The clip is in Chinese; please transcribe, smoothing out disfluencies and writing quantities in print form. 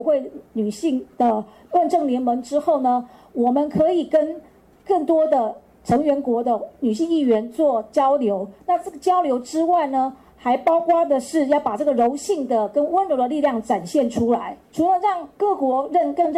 会女性的论政联盟之后呢，我们可以跟更多的成员国的女性议员做交流。那这个交流之外呢，还包括的是要把这个柔性的跟温柔的力量展现出来。除了让各国更认